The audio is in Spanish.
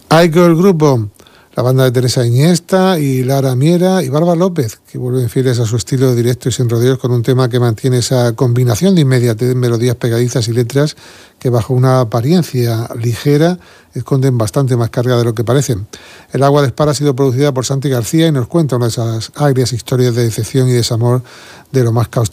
Hay Girl Grupo, la banda de Teresa Iniesta y Lara Miera y Barba López, que vuelven fieles a su estilo directo y sin rodeos con un tema que mantiene esa combinación de inmediatez, melodías pegadizas y letras que bajo una apariencia ligera esconden bastante más carga de lo que parecen. El Agua de Espara ha sido producida por Santi García y nos cuenta una de esas agrias historias de decepción y desamor de lo más cáustico.